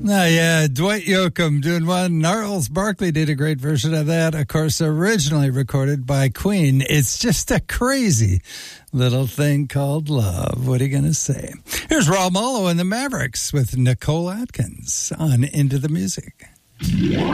Yeah, Dwight Yoakam doing one. Gnarls Barkley did a great version of that, of course, originally recorded by Queen. It's just a crazy little thing called love. What are you going to say? Here's Raul Malo and the Mavericks with Nicole Atkins on Into the Music.